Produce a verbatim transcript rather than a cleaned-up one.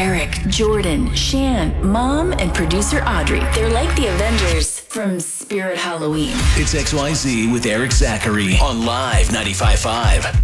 Eric, Jordan, Shan, Mom, and producer Audrey. They're like the Avengers from Spirit Halloween. It's X Y Z with Eric Zachary on Live ninety-five point five.